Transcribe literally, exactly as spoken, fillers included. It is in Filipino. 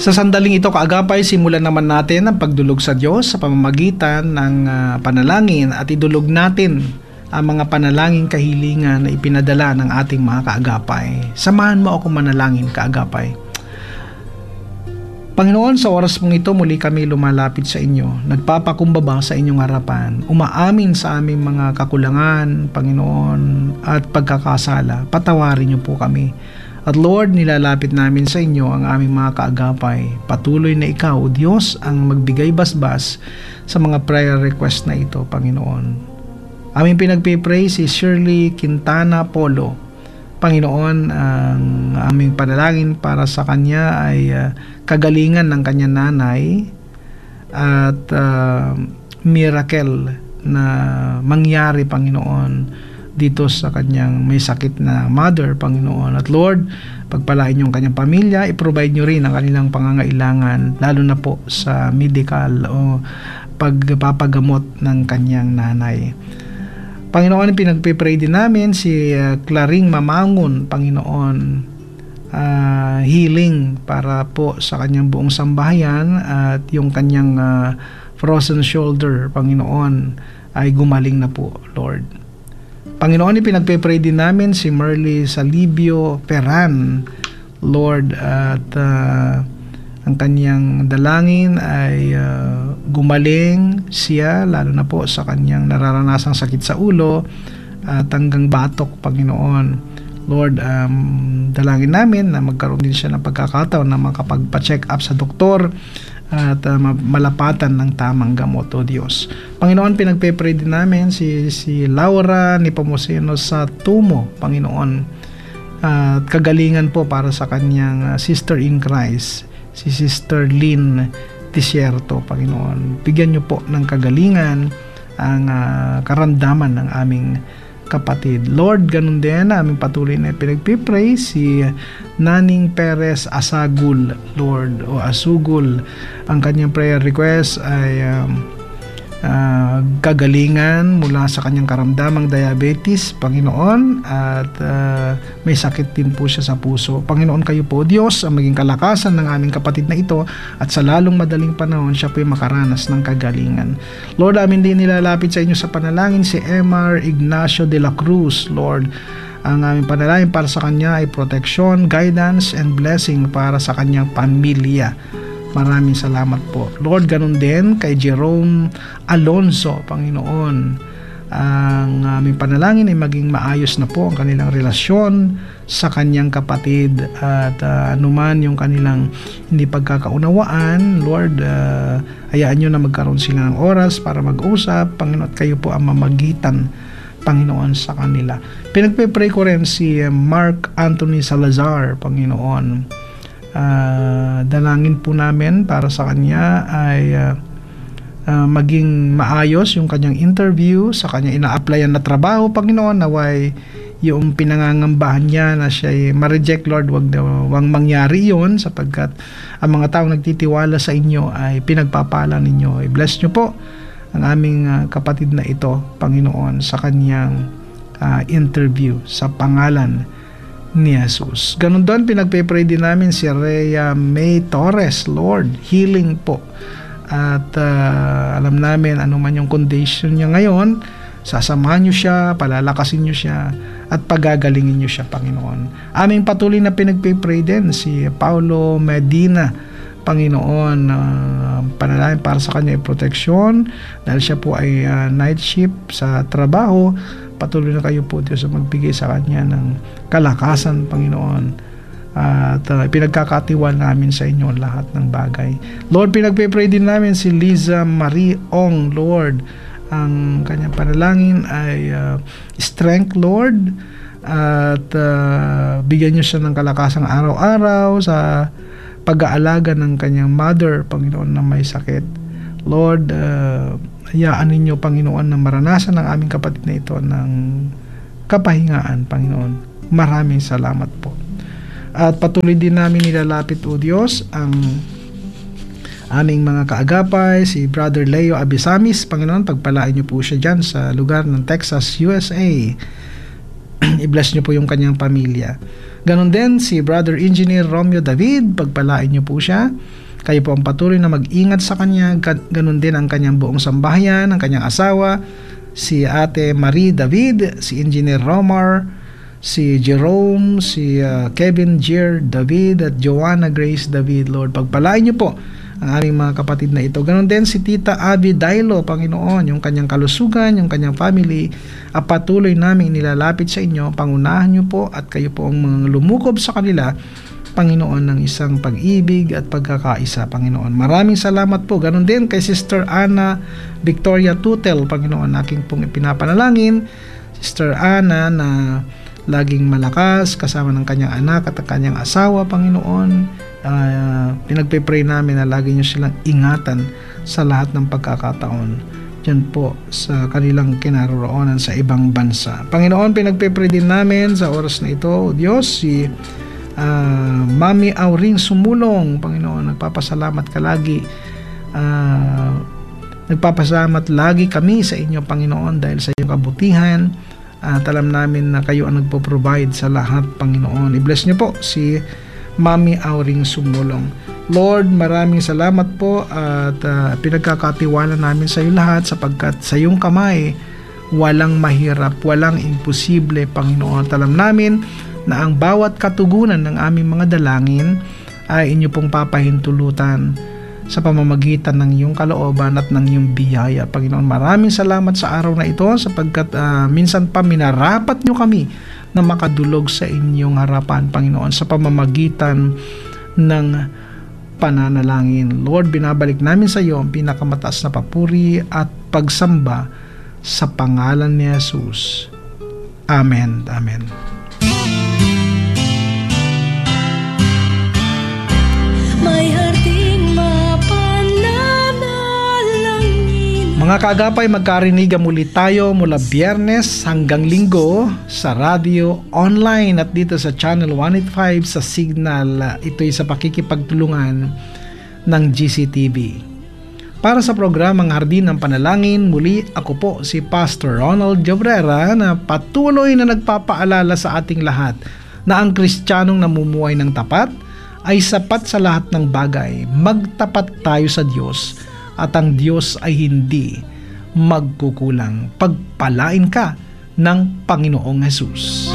Sa sandaling ito, kaagapay, simulan naman natin ang pagdulog sa Diyos sa pamamagitan ng uh, panalangin at idulog natin ang mga panalangin kahilingan na ipinadala ng ating mga kaagapay. Samahan mo ako manalangin, kaagapay. Panginoon, sa oras mong ito, muli kami lumalapit sa inyo, nagpapakumbaba sa inyong harapan, umaamin sa aming mga kakulangan, Panginoon, at pagkakasala. Patawarin niyo po kami. At Lord, nilalapit namin sa inyo ang aming mga kaagapay. Patuloy na ikaw, O Diyos, ang magbigay basbas sa mga prayer request na ito, Panginoon. Aming pinagpipray si Shirley Quintana Polo. Panginoon, ang aming panalangin para sa kanya ay uh, kagalingan ng kanyang nanay at uh, miracle na mangyari, Panginoon, dito sa kanyang may sakit na mother, Panginoon. At Lord, pagpalain niyo ang kanyang pamilya, i-provide niyo rin ang kanilang pangangailangan, lalo na po sa medical o pagpapagamot ng kanyang nanay. Panginoon, pinagpipray din namin si uh, Claring Mamangon, Panginoon, uh, healing para po sa kanyang buong sambahayan at yung kanyang uh, frozen shoulder, Panginoon, ay gumaling na po, Lord. Panginoon, ipinagpipray din namin si Merly Salibio Ferran, Lord, at uh, ang kanyang dalangin ay uh, gumaling siya, lalo na po sa kanyang nararanasang sakit sa ulo at hanggang batok, Panginoon. Lord, um, dalangin namin na magkaroon din siya ng pagkakataon na makapagpa-check up sa doktor at uh, malapatan ng tamang gamot, O Diyos. Panginoon, pinagpe-pray din namin si, si Laura Nepomuceno sa Tumo, Panginoon, at uh, kagalingan po para sa kanyang uh, sister in Christ, si Sister Lynn Desierto, Panginoon. Bigyan niyo po ng kagalingan ang uh, karamdaman ng aming kapatid. Lord, ganun din aming patuloy na pinagpipray si Naning Perez Asagul, Lord, o Asugul. Ang kanyang prayer request ay um, uh, kagalingan mula sa kanyang karamdamang diabetes, Panginoon, at uh, may sakit din po siya sa puso. Panginoon, kayo po, Diyos, ang maging kalakasan ng aming kapatid na ito, at sa lalong madaling panahon siya po ay makaranas ng kagalingan. Lord, amin din nilalapit sa inyo sa panalangin si Emar Ignacio de la Cruz, Lord. Ang aming panalangin para sa kanya ay protection, guidance, and blessing para sa kanyang pamilya. Maraming salamat po. Lord, ganun din kay Jerome Alonso, Panginoon. Ang aming panalangin ay maging maayos na po ang kanilang relasyon sa kanyang kapatid at uh, anuman yung kanilang hindi pagkakaunawaan, Lord, uh, hayaan nyo na magkaroon sila ng oras para mag-usap, Panginoon, at kayo po ang mamagitan, Panginoon, sa kanila. Pinagpe-pray ko rin si Mark Anthony Salazar, Panginoon. Uh, dalangin po namin para sa kanya ay uh, uh, maging maayos yung kanyang interview sa kanya ina-applyan na trabaho, Panginoon, naway yung pinangangambahan niya na siya ay ma-reject, Lord, wag, wag mangyari yun, sapagkat ang mga taong nagtitiwala sa inyo ay pinagpapala ninyo. I-bless nyo po ang aming uh, kapatid na ito, Panginoon, sa kanyang uh, interview sa pangalan ni Jesus. Ganun doon, pinagpe-pray din namin si Rhea May Torres, Lord, healing po. At uh, alam namin ano man yung condition niya ngayon, sasamahan niyo siya, palalakasin niyo siya, at pagagalingin niyo siya, Panginoon. Aming patuloy na pinagpe-pray din si Paulo Medina, Panginoon, uh, panalangin para sa kanya ay proteksyon dahil siya po ay uh, night shift sa trabaho. Patuloy na kayo po, Diyos, magbigay sa kanya ng kalakasan, Panginoon. At uh, pinagkakatiwal namin sa inyo lahat ng bagay. Lord, pinagpe-pray din namin si Liza Marie Ong, Lord. Ang kanyang panalangin ay uh, strength, Lord. At uh, bigyan niyo siya ng kalakasang araw-araw sa pag-aalaga ng kanyang mother, Panginoon, na may sakit. Lord, uh, hayaan ninyo, Panginoon, na maranasan ng aming kapatid na ito ng kapahingaan, Panginoon. Maraming salamat po. At patuloy din namin nilalapit, O Diyos, ang aming mga kaagapay, si Brother Leo Abisamis, Panginoon, pagpalain niyo po siya dyan sa lugar ng Texas, U S A. I-bless niyo po yung kanyang pamilya. Ganon din si Brother Engineer Romeo David, pagpalain niyo po siya. Kayo po ang patuloy na mag-ingat sa kanya. Ganon din ang kanyang buong sambahayan, ang kanyang asawa, si Ate Marie David, si Engineer Romar, si Jerome, si uh, Kevin Jer David at Joanna Grace David. Lord, pagpalain niyo po ang aming mga kapatid na ito. Ganon din si Tita Abby Dailo, Panginoon, yung kanyang kalusugan, yung kanyang family, at patuloy namin nilalapit sa inyo. Pangunahan niyo po at kayo po ang mga lumukob sa kanila, Panginoon, ng isang pag-ibig at pagkakaisa, Panginoon. Maraming salamat po. Ganon din kay Sister Ana Victoria Tutel, Panginoon, aking pong ipinapanalangin. Sister Ana na laging malakas kasama ng kanyang anak at ang kanyang asawa, Panginoon. Uh, pinagpe-pray namin na lagi nyo silang ingatan sa lahat ng pagkakataon dyan po sa kanilang kinaroroonan sa ibang bansa. Panginoon, pinagpe-pray din namin sa oras na ito, O Diyos, si uh, Mami Auring Sumulong, Panginoon, nagpapasalamat ka lagi. Uh, nagpapasalamat lagi kami sa inyo, Panginoon, dahil sa iyong kabutihan. At alam namin na kayo ang nagpo-provide sa lahat, Panginoon. I-bless nyo po si Mami Auring Sumulong. Lord, maraming salamat po at uh, pinagkakatiwala namin sa iyo lahat sapagkat sa iyong kamay walang mahirap, walang imposible, Panginoon. At alam namin na ang bawat katugunan ng aming mga dalangin ay inyo pong papahintulutan sa pamamagitan ng iyong kalooban at ng iyong biyaya, Panginoon. Maraming salamat sa araw na ito sapagkat uh, minsan pa minarapat nyo kami na makadulog sa inyong harapan, Panginoon, sa pamamagitan ng pananalangin. Lord, binabalik namin sa iyo ang pinakamataas na papuri at pagsamba sa pangalan ni Jesus. Amen. Amen. May harding Mga kaagapay, magkarinigan muli tayo mula Biyernes hanggang Linggo sa radio, online at dito sa Channel one eighty-five sa Signal. Ito'y sa pakikipagtulungan ng G C T V. Para sa programang Hardin ng Panalangin, muli ako po si Pastor Ronald Jobrera na patuloy na nagpapaalala sa ating lahat na ang Kristiyanong namumuhay ng tapat ay sapat sa lahat ng bagay. Magtapat tayo sa Diyos at ang Diyos ay hindi magkukulang. Pagpalain ka ng Panginoong Hesus.